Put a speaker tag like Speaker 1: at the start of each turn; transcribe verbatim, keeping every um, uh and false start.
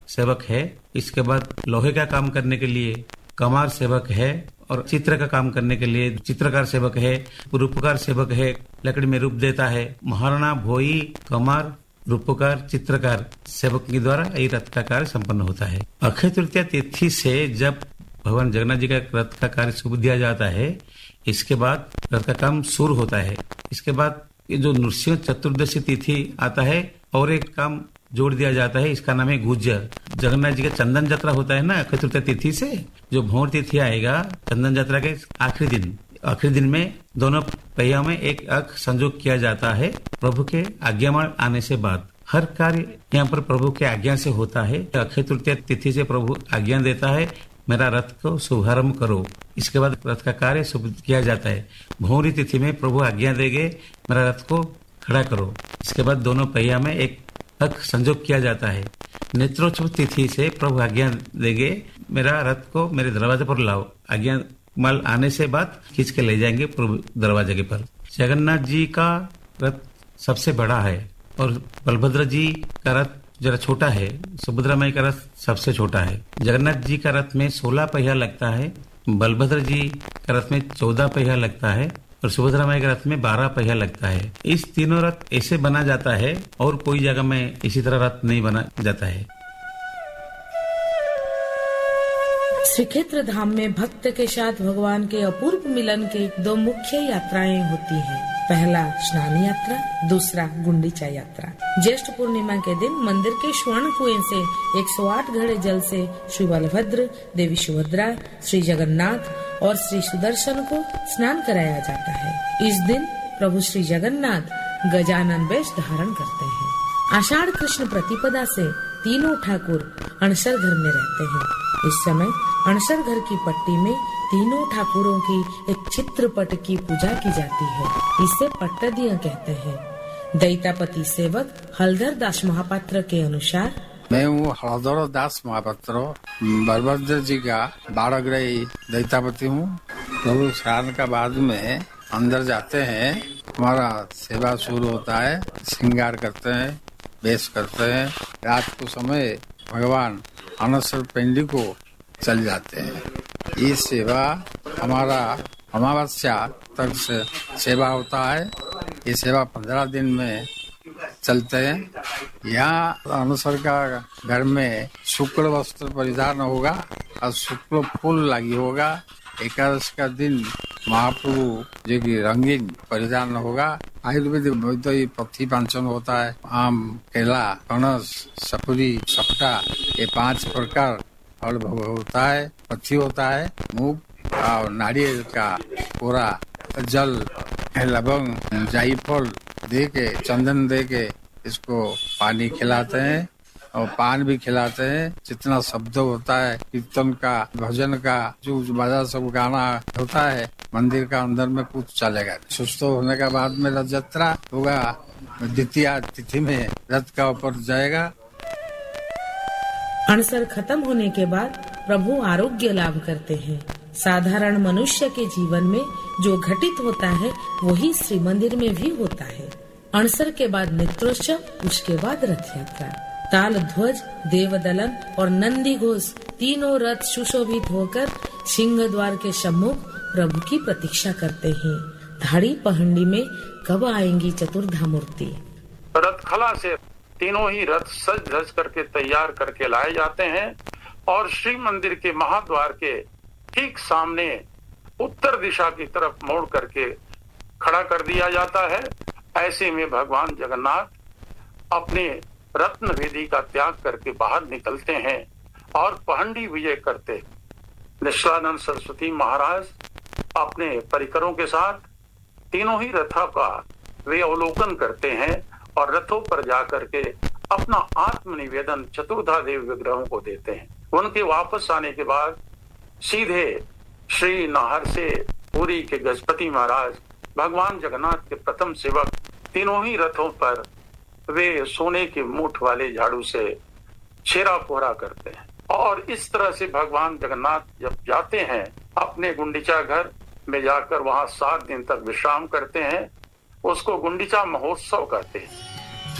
Speaker 1: सेवक है। इसके बाद लोहे का काम करने के लिए कमार सेवक है, और चित्र का काम करने के लिए चित्रकार सेवक है, रूपकार सेवक है, लकड़ी में रूप देता है। महाराणा भोई कमार रूपकार चित्रकार सेवक के द्वारा ये रथ का कार्य संपन्न होता है। अक्षय तृतीया तिथि से जब भगवान जगन्नाथ जी का रथ का कार्य शुभ दिया जाता है, इसके बाद रथ का काम शुरू होता है। इसके बाद ये जो नृसिंह चतुर्दशी तिथि आता है और एक काम जोड़ दिया जाता है, इसका नाम है गुज्जर। जगन्नाथ जी का चंदन यात्रा होता है ना अक्षय तृतीया तिथि से, जो भौर तिथि आएगा चंदन यात्रा के आखिरी दिन, आखिरी दिन में दोनों पहिया में एक अख संजोग किया जाता है प्रभु के आज्ञामाल आने से बाद। हर कार्य यहाँ पर प्रभु के आज्ञा से होता है। अक्षय तृतीया तिथि से प्रभु आज्ञा देता है, मेरा रथ को शुभारंभ करो। इसके बाद रथ का कार्य शुभ किया जाता है। भौरी तिथि में प्रभु आज्ञा देंगे, मेरा रथ को खड़ा करो। इसके बाद दोनों पहिया में एक अख संजोग किया जाता है। नेत्रोत्सव तिथि से प्रभु आज्ञा देंगे, मेरा रथ को मेरे दरवाजे पर लाओ। आज्ञा माल आने से बाद खींच के ले जाएंगे प्रभु दरवाजे के पर। जगन्नाथ जी का रथ सबसे बड़ा है और बलभद्र जी का रथ जरा छोटा है। सुभद्रा माई का रथ सबसे छोटा है। जगन्नाथ जी का रथ में सोलह पहिया लगता है, बलभद्र जी का रथ में चौदह पहिया लगता है और सुभद्रा माई के रथ में बारह पहिया लगता है। इस तीनों रथ ऐसे बना जाता है और कोई जगह में इसी तरह रथ नहीं बना जाता है।
Speaker 2: श्रीक्षेत्र धाम में भक्त के साथ भगवान के अपूर्व मिलन के दो मुख्य यात्राएं होती हैं। पहला स्नान यात्रा, दूसरा गुंडीचा यात्रा। ज्येष्ठ पूर्णिमा के दिन मंदिर के स्वर्ण कुएं से एक सौ आठ घड़े जल से श्री बलभद्र, देवी सुभद्रा, श्री जगन्नाथ और श्री सुदर्शन को स्नान कराया जाता है। इस दिन प्रभु श्री जगन्नाथ गजानन वेश धारण करते हैं। आषाढ़ कृष्ण प्रतिपदा से तीनों ठाकुर अणसर घर में रहते हैं। इस समय अणसर घर की पट्टी में तीनों ठाकुरों की एक चित्रपट की पूजा की जाती है। इसे पट्टदिया कहते हैं। दैतापति सेवक हलधर दास महापात्र के अनुसार,
Speaker 3: मैं हूँ हलधर दास महापात्र, बलभद्र जी का बारहग्रही दैतापति हूँ। प्रभु स्नान का बाद में अंदर जाते हैं, हमारा सेवा शुरू होता है। श्रृंगार करते हैं, वेश करते हैं। रात को समय भगवान अनसर पिंडी को चल जाते हैं। ये सेवा हमारा अमावस्या तक से सेवा होता है। ये सेवा पंद्रह दिन में चलते हैं। यहाँ अनुसर का घर में शुक्ल वस्त्र परिधान होगा और शुक्ल फूल लगी होगा। एकादश का दिन महाप्रभु जो की रंगीन परिधान होगा। आयुर्वेदिक वैद्य पथी पांचन होता है। आम, केला, कणस, सपुरी, सपटा, ये पांच प्रकार फल भोग होता है। पथी होता है, मूंग और नारियल का कोरा, जल, लवंग, जायफल दे के, चंदन दे के इसको पानी खिलाते हैं और पान भी खिलाते हैं। जितना शब्द होता है कीर्तन का, भजन का, जो बाजा सब गाना होता है, मंदिर का अंदर में कुछ चलेगा। सुस्त होने के बाद में रथ यात्रा होगा। द्वितीय तिथि में रथ का ऊपर जाएगा।
Speaker 2: अणसर खत्म होने के बाद प्रभु आरोग्य लाभ करते हैं। साधारण मनुष्य के जीवन में जो घटित होता है वही श्री मंदिर में भी होता है। अणसर के बाद नेत्रोत्सव, उसके बाद रथ यात्रा। ताल ध्वज, देवदलन और नंदी घोष तीनों रथ सुशोभित होकर सिंह द्वार के सम्मुख प्रभु की प्रतीक्षा करते हैं। धाड़ी पहंडी में कब आएंगी चतुर्धा मूर्ति।
Speaker 4: रथ खला से तीनों ही रथ सज धज करके तैयार करके लाए जाते हैं और श्री मंदिर के महाद्वार के ठीक सामने उत्तर दिशा की तरफ मोड़ करके खड़ा कर दिया जाता है। ऐसे में भगवान जगन्नाथ अपने रत्न वेदी का त्याग करके बाहर निकलते हैं और पहंडी विजय करते। निश्चलानंद सरस्वती महाराज अपने परिकरों के साथ तीनों ही रथों का वे अवलोकन करते हैं और रथों पर जाकर के अपना आत्म निवेदन चतुर्धा देव विग्रहों को देते हैं। उनके वापस आने के बाद सीधे श्री नाहर से पुरी के गजपति महाराज भगवान जगन्नाथ के प्रथम सेवक तीनों ही रथों पर वे सोने के मूठ वाले झाड़ू से छेरा पोहरा करते हैं और इस तरह से भगवान जगन्नाथ जब जाते हैं अपने गुंडीचा घर में जाकर वहां सात दिन तक विश्राम करते हैं। उसको गुंडीचा महोत्सव कहते हैं।